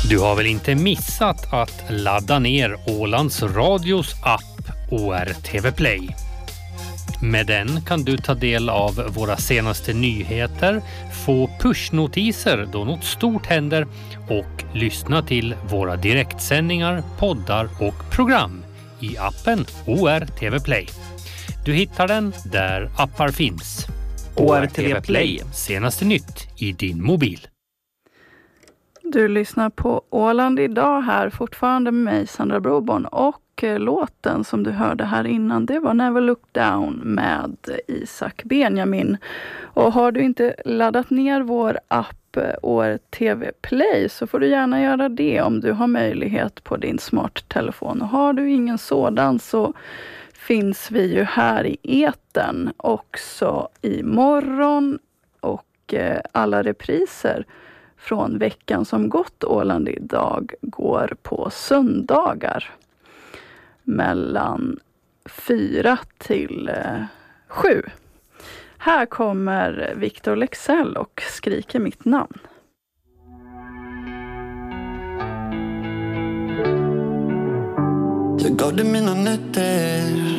Du har väl inte missat att ladda ner Ålands Radios app ORTV Play. Med den kan du ta del av våra senaste nyheter, få pushnotiser då något stort händer och lyssna till våra direktsändningar, poddar och program i appen ORTV Play. Du hittar den där appar finns. ORTV Play. Senaste nytt i din mobil. Du lyssnar på Åland idag här, fortfarande med mig, Sandra Broborn, och låten som du hörde här innan, det var Never Look Down med Isak Benjamin. Och har du inte laddat ner vår app ORTV Play så får du gärna göra det om du har möjlighet på din smarttelefon. Och har du ingen sådan så finns vi ju här i etern också imorgon, och alla repriser från veckan som gått Åland idag går på söndagar mellan 4 till 7. Här kommer Victor Lexell och skriker mitt namn. Jag gav dig mina nätter,